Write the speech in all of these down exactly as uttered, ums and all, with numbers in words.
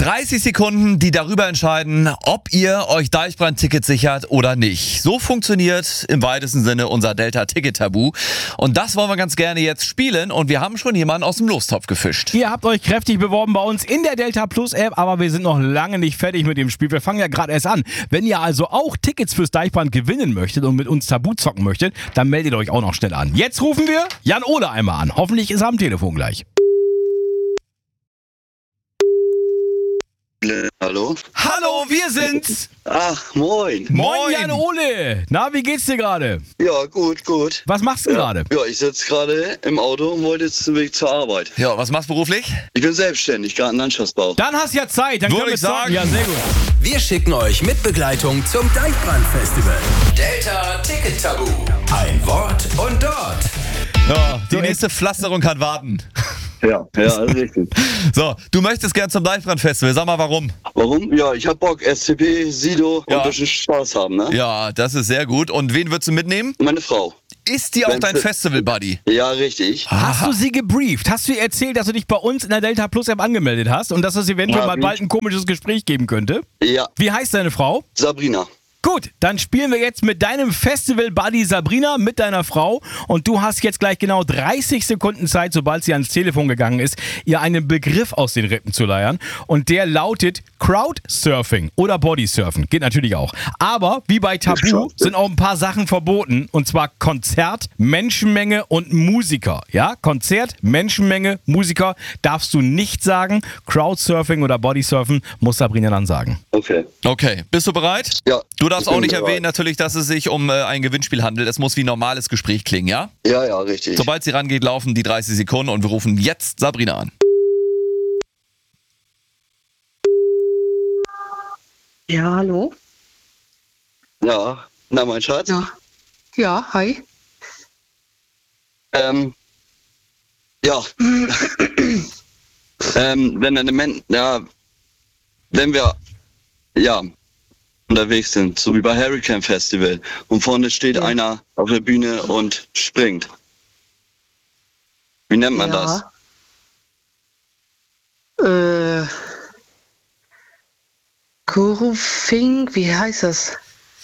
dreißig Sekunden, die darüber entscheiden, ob ihr euch Deichbrand-Ticket sichert oder nicht. So funktioniert im weitesten Sinne unser Delta-Ticket-Tabu. Und das wollen wir ganz gerne jetzt spielen. Und wir haben schon jemanden aus dem Lostopf gefischt. Ihr habt euch kräftig beworben bei uns in der Delta Plus App, aber wir sind noch lange nicht fertig mit dem Spiel. Wir fangen ja gerade erst an. Wenn ihr also auch Tickets fürs Deichbrand gewinnen möchtet und mit uns Tabu zocken möchtet, dann meldet euch auch noch schnell an. Jetzt rufen wir Jan Ole einmal an. Hoffentlich ist er am Telefon gleich. Hallo? Hallo, wir sind's! Ach, moin. Moin Jan Ole! Na, wie geht's dir gerade? Ja, gut, gut. Was machst du Ja, gerade? ja ich sitze gerade im Auto und wollte jetzt den Weg zur Arbeit. Ja, was machst du beruflich? Ich bin selbstständig, gerade im Landschaftsbau. Dann hast du ja Zeit, dann Würde können wir ich sagen. zocken. Ja, sehr gut. Wir schicken euch mit Begleitung zum Deichbrand-Festival. Delta Ticket Tabu. Ein Wort und dort. Ja, die nächste Pflasterung kann warten. Ja, ja, alles richtig. So, du möchtest gern zum Deichbrand-Festival. Sag mal, warum? Warum? Ja, ich hab Bock. S C P, Sido Ja. und ein bisschen Spaß haben, ne? Ja, das ist sehr gut. Und wen würdest du mitnehmen? Meine Frau. Ist die auch Wenn dein sie- Festival-Buddy? Ja, richtig. Hast du sie gebrieft? Hast du ihr erzählt, dass du dich bei uns in der Delta Plus App angemeldet hast und dass es eventuell Ja, mal wie? bald ein komisches Gespräch geben könnte? Ja, Wie heißt deine Frau? Sabrina. Gut, dann spielen wir jetzt mit deinem Festival-Buddy Sabrina, mit deiner Frau. Und du hast jetzt gleich genau dreißig Sekunden Zeit, sobald sie ans Telefon gegangen ist, ihr einen Begriff aus den Rippen zu leiern. Und der lautet Crowdsurfing oder Bodysurfen. Geht natürlich auch. Aber wie bei Tabu sind auch ein paar Sachen verboten. Und zwar Konzert, Menschenmenge und Musiker. Ja, Konzert, Menschenmenge, Musiker darfst du nicht sagen. Crowdsurfing oder Bodysurfen muss Sabrina dann sagen. Okay. Okay, bist du bereit? Ja. Du darfst ich auch bin nicht bereit. erwähnen, natürlich, dass es sich um äh, ein Gewinnspiel handelt. Es muss wie ein normales Gespräch klingen, ja? Ja, ja, richtig. Sobald sie rangeht, laufen die dreißig Sekunden und wir rufen jetzt Sabrina an. Ja, hallo? Ja. Na, mein Schatz? Ja. Ja, hi. Ähm. Ja. ähm, wenn eine Men ja, wenn wir ja unterwegs sind, so wie bei Hurricane Festival und vorne steht Ja. einer auf der Bühne und springt. Wie nennt man das? Äh. Kurufing, wie heißt das?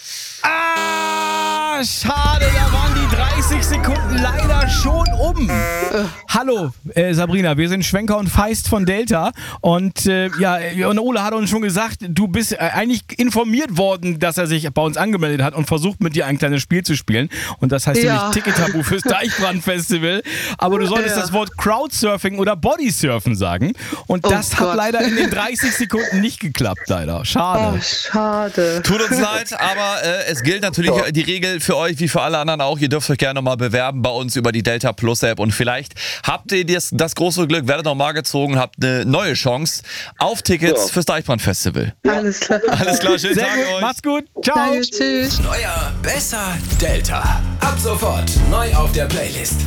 Ah, schade, da waren die dreißig Sekunden leider schon um. Äh, hallo, äh, Sabrina, wir sind Schwenker und Feist von Delta. Und äh, ja, und Ole hat uns schon gesagt, du bist äh, eigentlich informiert worden, dass er sich bei uns angemeldet hat und versucht, mit dir ein kleines Spiel zu spielen. Und das heißt Ja. nämlich Ticket-Tabu fürs Deichbrand-Festival. Aber du solltest Ja. das Wort Crowdsurfing oder Bodysurfen sagen. Und Oh das hat Gott. leider in den dreißig Sekunden nicht geklappt, leider. Oh, Schade. schade. Tut uns leid, aber äh, es gilt natürlich Ja. die Regel für euch wie für alle anderen auch. Ihr dürft euch gerne mal bewerben bei uns über die Delta Plus App und vielleicht habt ihr das, das große Glück, werdet nochmal gezogen, habt eine neue Chance auf Tickets Ja. fürs Deichbrand Festival. Alles klar. Alles klar, schönen Sehr Tag gut, euch. macht's gut. Ciao. Danke, tschüss. Neuer, besser Delta. Ab sofort neu auf der Playlist.